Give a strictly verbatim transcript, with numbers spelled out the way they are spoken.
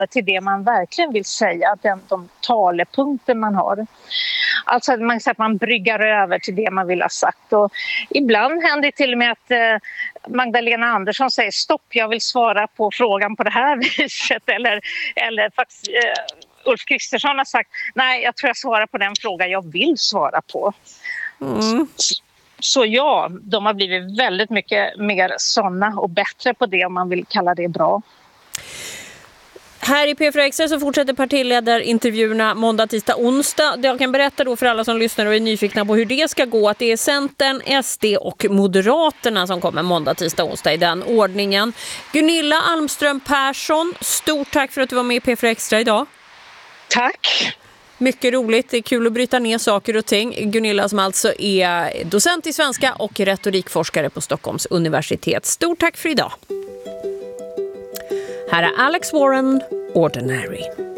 till det man verkligen vill säga, den, de talepunkter man har. Alltså man, så att man bryggar över till det man vill ha sagt. Och ibland händer det till och med att eh, Magdalena Andersson säger stopp, jag vill svara på frågan på det här viset. Eller, eller faktiskt eh, Ulf Kristersson har sagt nej, jag tror jag svarar på den fråga jag vill svara på. Mm. Så, så ja, de har blivit väldigt mycket mer såna och bättre på det, om man vill kalla det bra. Här i P fyra Extra så fortsätter partiledarintervjuerna måndag, tisdag, onsdag. Jag kan berätta då för alla som lyssnar och är nyfikna på hur det ska gå att det är Centern, S D och Moderaterna som kommer måndag, tisdag, onsdag i den ordningen. Gunilla Almström Persson, stort tack för att du var med i P fyra Extra idag. Tack. Mycket roligt, det är kul att bryta ner saker och ting. Gunilla som alltså är docent i svenska och retorikforskare på Stockholms universitet. Stort tack för idag. Här är Alex Warren, Ordinary.